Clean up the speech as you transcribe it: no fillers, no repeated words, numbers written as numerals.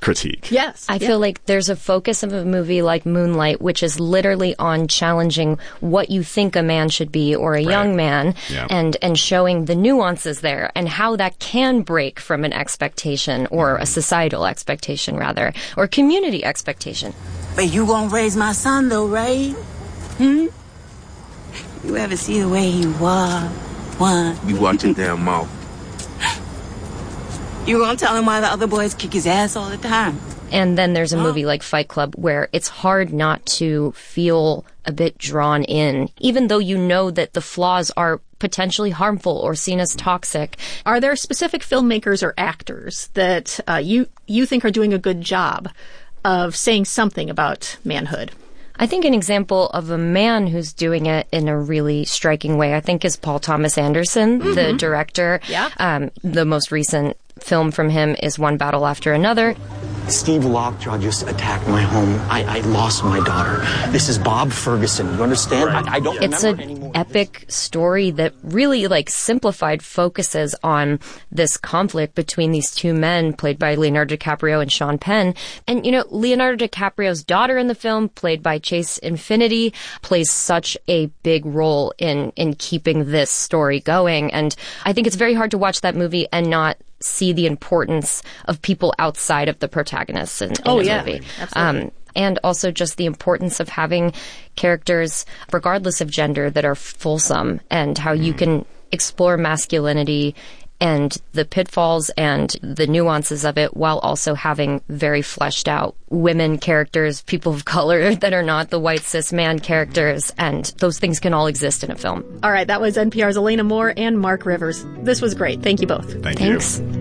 critique. Yes. I feel like there's a focus of a movie like Moonlight, which is literally on challenging what you think a man should be or a young man, and showing the nuances there and how that can break from an expectation or a societal expectation, rather, or community expectation. But you gonna raise my son, though, right? You ever see the way he was? You watch your damn mouth. You gonna tell him why the other boys kick his ass all the time? And then there's a movie like Fight Club where it's hard not to feel a bit drawn in, even though you know that the flaws are potentially harmful or seen as toxic. Are there specific filmmakers or actors that you think are doing a good job of saying something about manhood? I think an example of a man who's doing it in a really striking way, I think, is Paul Thomas Anderson, the director. Yeah. The most recent film from him is One Battle After Another. Steve Lockjaw just attacked my home. I lost my daughter. This is Bob Ferguson. You understand? Right. I don't It's remember an anymore. epic story that really, simplified focuses on this conflict between these two men, played by Leonardo DiCaprio and Sean Penn. And, Leonardo DiCaprio's daughter in the film, played by Chase Infinity, plays such a big role in keeping this story going. And I think it's very hard to watch that movie and not see the importance of people outside of the protagonists in the movie. Absolutely. And also just the importance of having characters, regardless of gender, that are fulsome, and how you can explore masculinity and the pitfalls and the nuances of it while also having very fleshed out women characters, people of color that are not the white cis man characters, and those things can all exist in a film. All right, that was NPR's Elena Moore and Mark Rivers. This was great. Thank you both. Thanks. Thanks.